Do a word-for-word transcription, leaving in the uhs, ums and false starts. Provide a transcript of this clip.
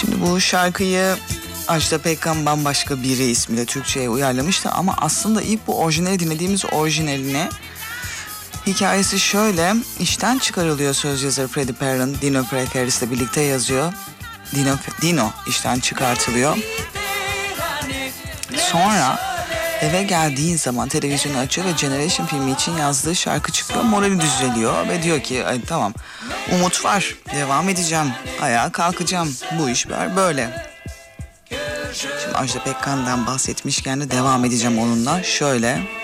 Şimdi bu şarkıyı Ajda Pekkan Bambaşka Biri ismiyle Türkçe'ye uyarlamıştı ama aslında ilk bu orijinali dinlediğimiz orijinaline hikayesi şöyle: işten çıkarılıyor söz yazarı Freddie Perren, Dino Precaris'le birlikte yazıyor. Dino, Dino işten çıkartılıyor. Sonra eve geldiğin zaman televizyonu açıyor ve Generation filmi için yazdığı şarkı çıkıyor. Morali düzeliyor ve diyor ki tamam, umut var, devam edeceğim, ayağa kalkacağım, bu iş var böyle. Şimdi Ajda Pekkan'dan bahsetmişken de devam edeceğim onunla. Şöyle...